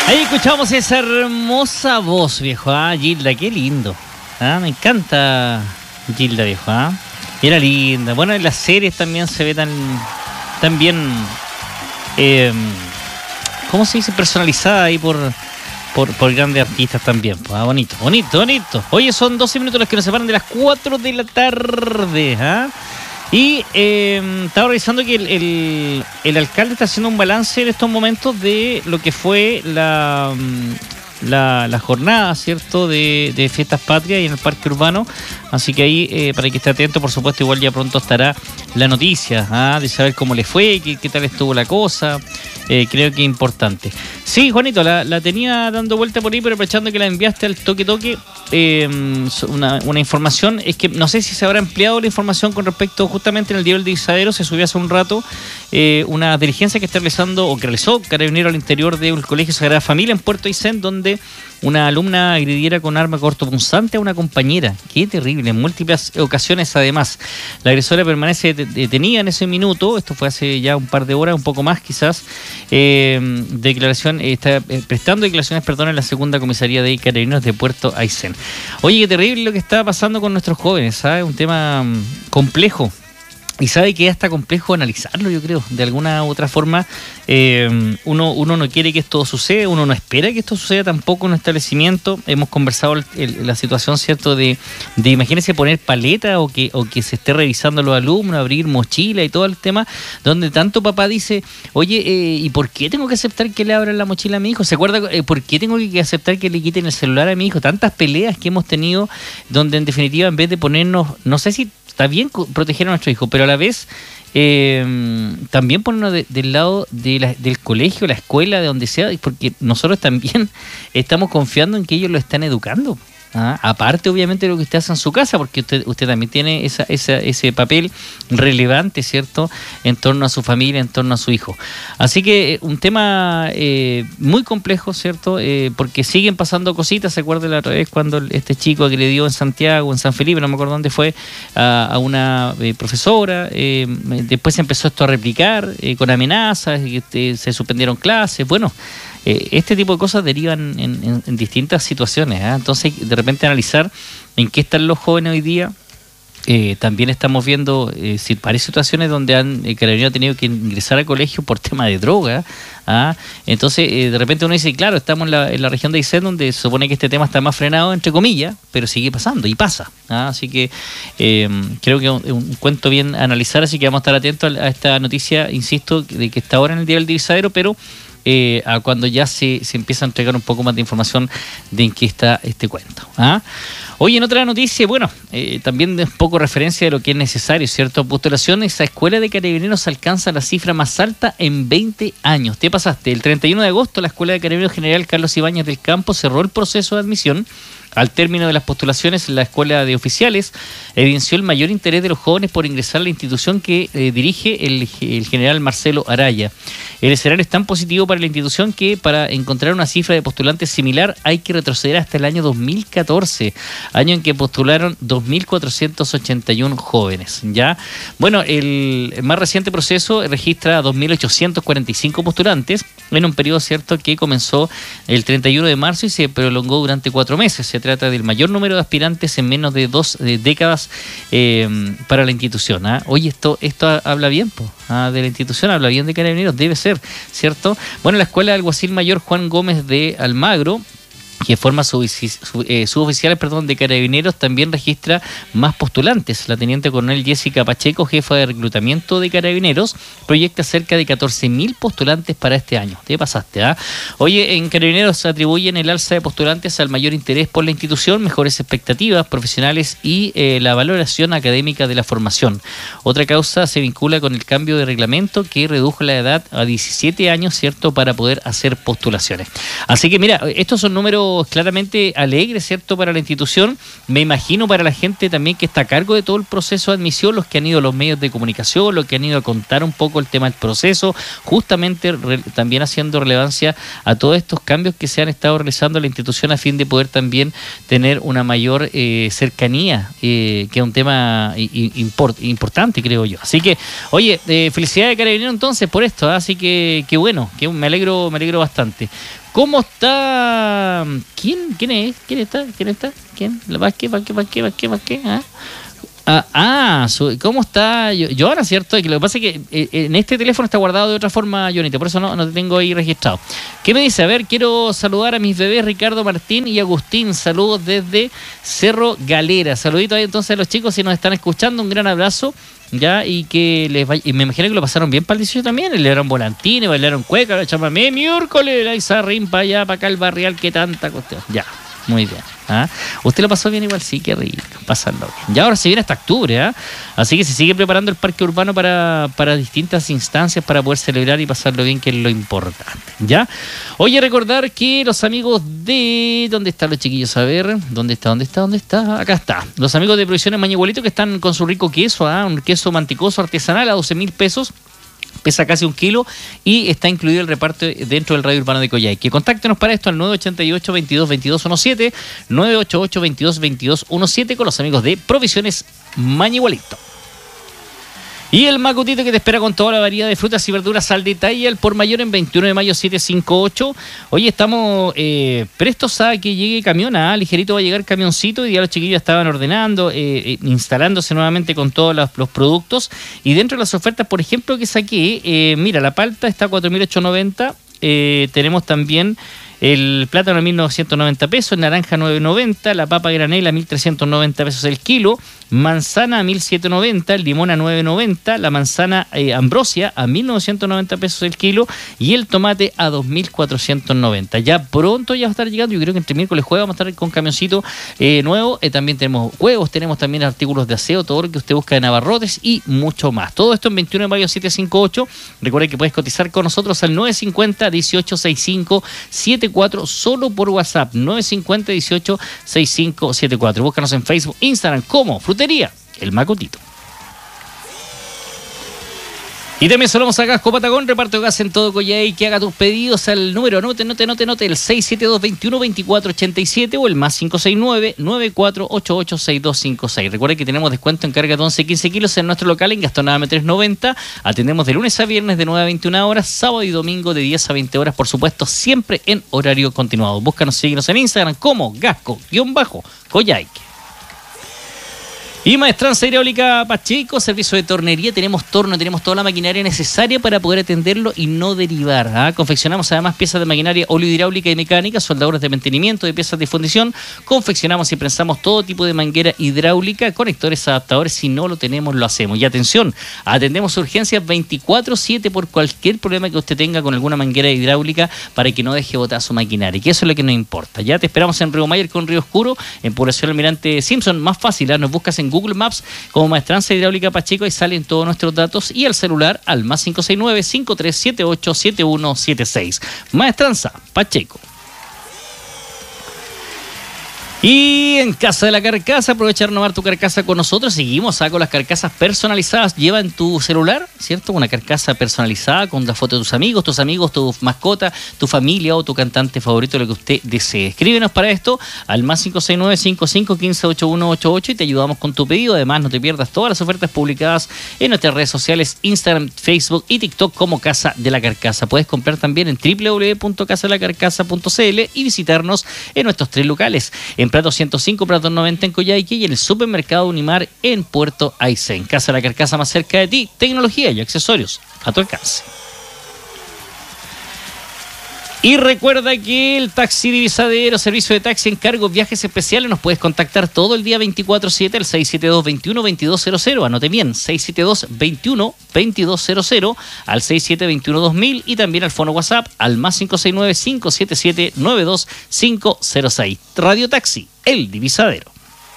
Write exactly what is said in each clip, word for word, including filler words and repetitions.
Ahí escuchamos esa hermosa voz, viejo, ¿ah? Gilda, qué lindo. ¿Ah? Me encanta Gilda, viejo, ¿ah? Era linda. Bueno, en las series también se ve tan, tan bien, eh, ¿cómo se dice? Personalizada ahí por, por, por grandes artistas también. ¿Ah? Bonito, bonito, bonito. Oye, son doce minutos los que nos separan de las cuatro de la tarde, ¿ah? Y eh, estaba revisando que el, el, el alcalde está haciendo un balance en estos momentos de lo que fue la, la, la jornada, ¿cierto?, de, de fiestas patrias y en el parque urbano. Así que ahí, eh, para que esté atento, por supuesto, igual ya pronto estará la noticia, ¿ah? De saber cómo le fue, qué, qué tal estuvo la cosa. Eh, creo que es importante. Sí, Juanito, la, la tenía dando vuelta por ahí, pero aprovechando que la enviaste al toque toque, eh, una, una información, es que no sé si se habrá ampliado la información con respecto, justamente en el diario El Divisadero se subió hace un rato eh, una diligencia que está realizando, o que realizó Carabineros al interior del Colegio Sagrada Familia en Puerto Aysén, donde una alumna agrediera con arma cortopunzante a una compañera. Qué terrible, en múltiples ocasiones además. La agresora permanece detenida en ese minuto, esto fue hace ya un par de horas, un poco más quizás. Eh, declaración, eh, está eh, prestando declaraciones, perdón, en la segunda comisaría de Carabineros de Puerto Aysén. Oye, qué terrible lo que está pasando con nuestros jóvenes, ¿sabes? Un tema um, complejo. Y sabe que es hasta complejo analizarlo, yo creo, de alguna u otra forma. Eh, uno, uno no quiere que esto suceda, uno no espera que esto suceda tampoco en un establecimiento. Hemos conversado el, el, la situación, ¿cierto?, de, de imagínense poner paleta o que, o que se esté revisando a los alumnos, abrir mochila y todo el tema, donde tanto papá dice, oye, eh, ¿y por qué tengo que aceptar que le abran la mochila a mi hijo? ¿Se acuerda? Eh, ¿Por qué tengo que aceptar que le quiten el celular a mi hijo? Tantas peleas que hemos tenido donde en definitiva en vez de ponernos, no sé si está bien proteger a nuestro hijo, pero a la vez eh, también ponernos de, del lado de la, del colegio, la escuela, de donde sea, porque nosotros también estamos confiando en que ellos lo están educando. ¿Ah? Aparte, obviamente, de lo que usted hace en su casa, porque usted, usted también tiene esa, esa, ese papel relevante, ¿cierto?, en torno a su familia, en torno a su hijo. Así que un tema eh, muy complejo, ¿cierto?, eh, porque siguen pasando cositas. ¿Se acuerda la otra vez cuando este chico agredió en Santiago, en San Felipe, no me acuerdo dónde fue, a, a una eh, profesora? Eh, después se empezó esto a replicar eh, con amenazas, eh, se suspendieron clases. Bueno, Eh, este tipo de cosas derivan en, en, en distintas situaciones, ¿eh? Entonces, de repente analizar en qué están los jóvenes hoy día. Eh, también estamos viendo eh, varias situaciones donde han eh, Carabineros ha tenido que ingresar al colegio por tema de droga. ¿Ah? Entonces, eh, de repente uno dice, claro, estamos en la, en la región de Aysén, donde se supone que este tema está más frenado, entre comillas, pero sigue pasando y pasa. ¿Ah? Así que eh, creo que es un, un cuento bien a analizar, así que vamos a estar atentos a, a esta noticia, insisto, de que está ahora en el diario El Divisadero, pero Eh, a cuando ya se, se empieza a entregar un poco más de información de en qué está este cuento. ¿Ah? Oye, en otra noticia, bueno, eh, también de un poco referencia de lo que es necesario, ¿cierto? Postulaciones, esa escuela de Carabineros alcanza la cifra más alta en veinte años. Te pasaste, el treinta y uno de agosto la Escuela de Carabineros General Carlos Ibáñez del Campo cerró el proceso de admisión. Al término de las postulaciones, la Escuela de Oficiales evidenció el mayor interés de los jóvenes por ingresar a la institución que eh, dirige el, el general Marcelo Araya. El escenario es tan positivo para la institución que para encontrar una cifra de postulantes similar hay que retroceder hasta el año dos mil catorce, año en que postularon dos mil cuatrocientos ochenta y uno jóvenes. ¿Ya? Bueno, el, el más reciente proceso registra dos mil ochocientos cuarenta y cinco postulantes en un periodo, cierto, que comenzó el treinta y uno de marzo y se prolongó durante cuatro meses. Se trata del mayor número de aspirantes en menos de dos eh, décadas eh, para la institución. ¿Ah? Oye, esto esto habla bien po, ¿ah? de la institución, habla bien de Carabineros, debe ser, ¿cierto? Bueno, la Escuela de Alguacil Mayor Juan Gómez de Almagro, que forma su, su, eh, suboficiales perdón, de Carabineros, también registra más postulantes. La teniente coronel Jessica Pacheco, jefa de reclutamiento de Carabineros, proyecta cerca de catorce mil postulantes para este año. Te pasaste, ¿ah? Oye, en Carabineros atribuyen el alza de postulantes al mayor interés por la institución, mejores expectativas profesionales y eh, la valoración académica de la formación. Otra causa se vincula con el cambio de reglamento que redujo la edad a diecisiete años, ¿cierto?, para poder hacer postulaciones. Así que mira, estos son números claramente alegre, ¿cierto?, para la institución. Me imagino para la gente también que está a cargo de todo el proceso de admisión, los que han ido a los medios de comunicación, los que han ido a contar un poco el tema del proceso, justamente re, también haciendo relevancia a todos estos cambios que se han estado realizando en la institución a fin de poder también tener una mayor eh, cercanía, eh, que es un tema import, importante, creo yo. Así que, oye, eh, felicidades de Carabineros entonces por esto, ¿eh? Así que, qué bueno, que me alegro, me alegro bastante. ¿Cómo está? ¿Quién? ¿Quién es? ¿Quién está? ¿Quién está? ¿Quién? ¿La Vázquez? ¿Vázquez? ¿Vázquez? ¿Vázquez? ¿Vázquez? ¿Ah? Ah, ah su, ¿cómo está? Yo, yo ahora, ¿cierto? Que lo que pasa es que eh, en este teléfono está guardado de otra forma, Jonita, por eso no, no te tengo ahí registrado. ¿Qué me dice? A ver, quiero saludar a mis bebés Ricardo, Martín y Agustín. Saludos desde Cerro Galera. Saludito ahí entonces a los chicos si nos están escuchando. Un gran abrazo. Ya, y que les vaya, y me imagino que lo pasaron bien para el dieciocho también, le dieron volantines, bailaron cueca, chamamé, miércoles, la Isarrín para allá, para acá el barrial, que tanta cuestión. Ya, muy bien. ¿Ah? ¿Usted lo pasó bien igual? Sí, qué rico, pasarlo bien. Ya ahora se viene hasta octubre, ¿ah? Así que se sigue preparando el parque urbano para, para distintas instancias para poder celebrar y pasarlo bien, que es lo importante, ¿ya? Oye, recordar que los amigos de... ¿Dónde están los chiquillos? A ver, ¿dónde está? ¿Dónde está? ¿Dónde está? Acá está. Los amigos de Provisiones Mañigualito que están con su rico queso, ¿ah? Un queso mantecoso artesanal a doce mil pesos. Pesa casi un kilo y está incluido el reparto dentro del radio urbano de Coyhaique. Contáctenos para esto al nueve ocho ocho, veintidós, veintidós diecisiete, nueve ocho ocho, veintidós, veintidós diecisiete con los amigos de Provisiones Mañigualito. Y el Macutito que te espera con toda la variedad de frutas y verduras al detalle, al por mayor en veintiuno de mayo setecientos cincuenta y ocho. Hoy estamos eh, prestos a que llegue camión, ah, ligerito va a llegar camioncito y ya los chiquillos estaban ordenando, eh, eh, instalándose nuevamente con todos los, los productos. Y dentro de las ofertas, por ejemplo, que saqué, eh, mira, la palta está a cuatro mil ochocientos noventa, eh, tenemos también... El plátano a mil novecientos noventa pesos, el naranja a nueve noventa, la papa granela a mil trescientos noventa pesos el kilo, manzana a mil setecientos noventa, el limón a nueve noventa, la manzana eh, ambrosia a mil novecientos noventa pesos el kilo y el tomate a dos mil cuatrocientos noventa. Ya pronto ya va a estar llegando, yo creo que entre miércoles y jueves vamos a estar con camioncito eh, nuevo. Eh, también tenemos huevos, tenemos también artículos de aseo, todo lo que usted busca en abarrotes y mucho más. Todo esto en veintiuno de mayo setecientos cincuenta y ocho. Recuerde que puedes cotizar con nosotros al nueve cincuenta, dieciocho sesenta y cinco, setenta y cuatro solo por WhatsApp, nueve cincuenta, dieciocho sesenta y cinco, setenta y cuatro. Búscanos en Facebook, Instagram como Frutería El Macutito. Y también saludamos a Gasco Patagón, reparto de gas en todo Coyhaique, que haga tus pedidos al número, note, note, note, note, el seis siete dos, veintiuno, veinticuatro, ochenta y siete o el más cinco seis nueve, nueve cuatro ocho ocho, seis dos cinco seis. Recuerde que tenemos descuento en carga de once a quince kilos en nuestro local en Gastón Adame trescientos noventa. Atendemos de lunes a viernes de nueve a veintiuna horas, sábado y domingo de diez a veinte horas, por supuesto, siempre en horario continuado. Búscanos, síguenos en Instagram como Gasco-Coyhaique. Y Maestranza Hidráulica Pacheco, servicio de tornería, tenemos torno, tenemos toda la maquinaria necesaria para poder atenderlo y no derivar. ¿ah? Confeccionamos además piezas de maquinaria hidráulica y mecánica, soldadores de mantenimiento de piezas de fundición, confeccionamos y prensamos todo tipo de manguera hidráulica, conectores, adaptadores, si no lo tenemos lo hacemos. Y atención, atendemos urgencias veinticuatro siete por cualquier problema que usted tenga con alguna manguera hidráulica para que no deje botar su maquinaria, que eso es lo que nos importa. Ya te esperamos en Río Mayer con Río Oscuro, en Población Almirante Simpson, más fácil, ¿ah? Nos buscas en Google Google Maps como Maestranza Hidráulica Pacheco y salen todos nuestros datos y al celular al más cinco seis nueve, cinco tres siete ocho, siete uno siete seis. Maestranza Pacheco. Y en Casa de la Carcasa, aprovecha de renovar tu carcasa con nosotros. Seguimos ¿ah? con las carcasas personalizadas. Lleva en tu celular, ¿cierto? Una carcasa personalizada con la foto de tus amigos, tus amigos, tu mascota, tu familia o tu cantante favorito, lo que usted desee. Escríbenos para esto al más cinco seis nueve, cinco cinco uno cinco, ocho uno ocho ocho y te ayudamos con tu pedido. Además, no te pierdas todas las ofertas publicadas en nuestras redes sociales, Instagram, Facebook y TikTok como Casa de la Carcasa. Puedes comprar también en doble u doble u doble u punto casa de la carcasa punto c l y visitarnos en nuestros tres locales. En Prato ciento cinco, Prato noventa en Coyhaique y en el supermercado Unimar en Puerto Aysén. Casa de la Carcasa más cerca de ti, tecnología y accesorios a tu alcance. Y recuerda que el Taxi Divisadero, servicio de taxi, encargos, viajes especiales, nos puedes contactar todo el día veinticuatro siete al seis siete dos, veintiuno, veintidós cero cero. Anote bien, seis siete dos, veintiuno, veintidós cero cero al seis siete veintiuno dos mil y también al fono WhatsApp al más cinco seis nueve, cinco siete siete, nueve dos cinco cero seis. Radio Taxi, el Divisadero.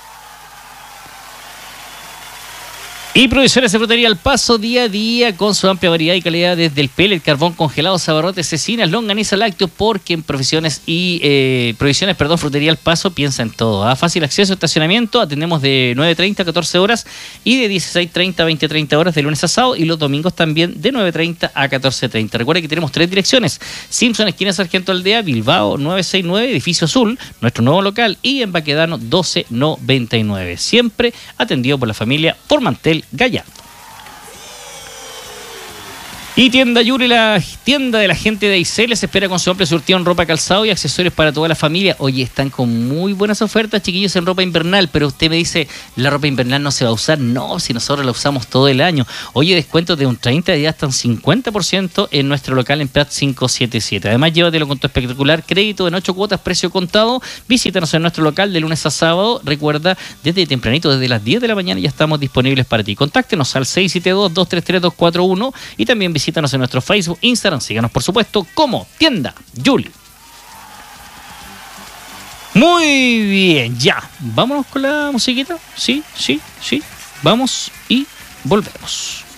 Y Provisiones de Frutería al Paso, día a día, con su amplia variedad y calidad desde el pellet, carbón congelado, abarrotes, cecinas, longaniza, lácteo, porque en Provisiones y eh, Provisiones, perdón, Frutería al Paso piensa en todo. ¿ah? Fácil acceso, estacionamiento, atendemos de nueve treinta a catorce horas y de dieciséis treinta a veinte treinta horas de lunes a sábado y los domingos también de nueve treinta a catorce treinta. Recuerda que tenemos tres direcciones: Simpson, esquina Sargento Aldea, Bilbao novecientos sesenta y nueve, Edificio Azul, nuestro nuevo local, y en Baquedano doce noventa y nueve. Siempre atendido por la familia Formantel Gallardo. Y Tienda Yuri, la tienda de la gente de Aicel, les espera con su amplio surtido en ropa, calzado y accesorios para toda la familia. Oye, están con muy buenas ofertas, chiquillos, en ropa invernal, pero usted me dice, la ropa invernal no se va a usar. No, si nosotros la usamos todo el año. Oye, descuentos de un treinta y hasta un cincuenta por ciento en nuestro local en Prat quinientos setenta y siete. Además, llévatelo con tu espectacular crédito en ocho cuotas, precio contado. Visítanos en nuestro local de lunes a sábado. Recuerda, desde tempranito, desde las diez de la mañana ya estamos disponibles para ti. Contáctenos al seis siete dos, dos tres tres, dos cuatro uno y también visítanos en nuestro Facebook, Instagram, síganos por supuesto como Tienda Yuli. Muy bien, ya, vámonos con la musiquita, sí, sí, sí, vamos y volvemos.